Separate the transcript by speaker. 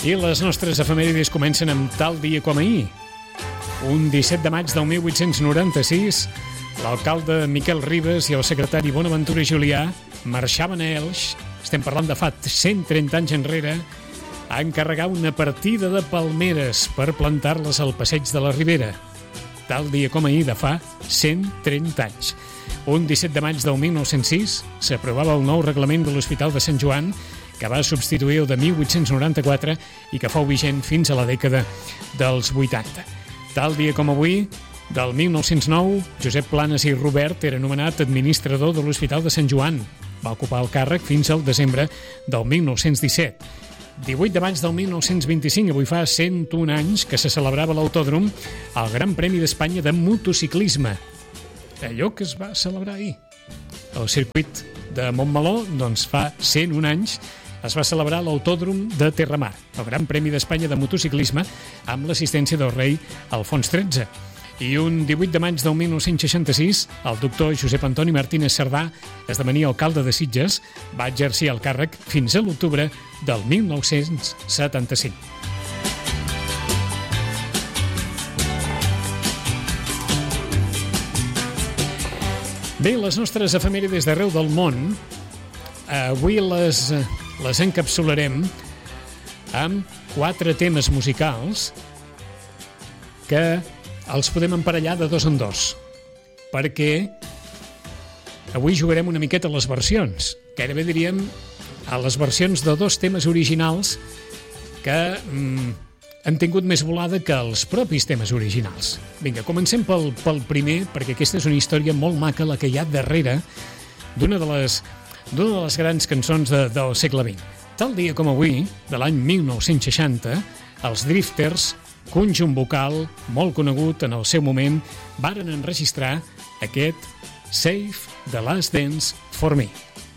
Speaker 1: I les nostres efemèrides comencen amb tal dia com ahir. Un 17 de maig del 1896, l'alcalde Miquel Ribas i el secretari Bonaventura Julià marxaven a Elx, estem parlant de fa 130 anys enrere, a encarregar una partida de palmeres per plantar-les al passeig de la Ribera. Tal dia com ahir de fa 130 anys. Un 17 de maig del 1906 s'aprovava el nou reglament de l'Hospital de Sant Joan, que va substituir el de 1894 i que fou vigent fins a la dècada dels 80. Tal dia com avui, del 1909, Josep Planas i Robert era nomenat administrador de l'Hospital de Sant Joan. Va ocupar el càrrec fins al desembre del 1917. 18 de maig del 1925, avui fa 101 anys que se celebrava l'Autòdrom, el Gran Premi d'Espanya de motociclisme. Allò que es va celebrar ahir. El circuit de Montmeló, doncs fa 101 anys, es va celebrar l'Autòdrom de Terramar, el Gran Premi d'Espanya de motociclisme, amb l'assistència del rei Alfons XIII. I un 18 de maig del 1966, el doctor Josep Antoni Martínez Cerdà esdevenia alcalde de Sitges, va exercir el càrrec fins a l'octubre del 1975. Bé, les nostres efemèrides d'arreu del món, avui les encapsularem amb 4 temes musicals que els podem emparellar de dos en dos, perquè avui jugarem una miqueta a les versions, gairebé diríem a les versions de 2 temes originals que han tingut més volada que els propis temes originals. Vinga, comencem pel primer, perquè aquesta és una història molt maca, la que hi ha darrere d'una de les grans cançons del segle XX. Tal dia com avui, de l'any 1960, els Drifters, conjunt vocal molt conegut en el seu moment, varen enregistrar aquest Save the Last Dance for Me.